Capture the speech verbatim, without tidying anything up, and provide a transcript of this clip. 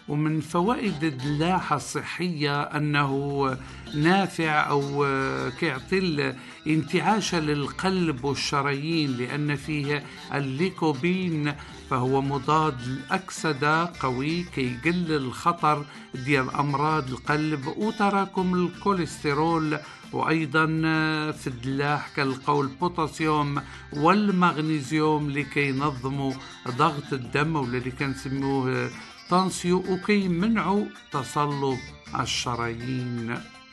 ومن فوائد الدلاح الصحية أنه نافع أو كيعطي انتعاشة للقلب والشرايين، لأن فيه الليكوبين، فهو مضاد الأكسدة قوي كيقلل الخطر ديال أمراض القلب وتراكم الكوليسترول. وأيضا في الدلاح كنلقاو البوتاسيوم والمغنيسيوم لكي ينظموا ضغط الدم، ولا اللي كنسموه طانسيو، وكي يمنعوا تصلب الشرايين.